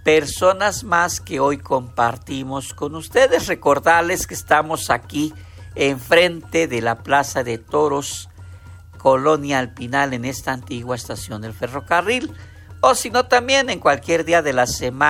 personas más que hoy compartimos con ustedes. Recordarles que estamos aquí enfrente de la Plaza de Toros, Colonia Alpinal, en esta antigua estación del ferrocarril, o si no también en cualquier día de la semana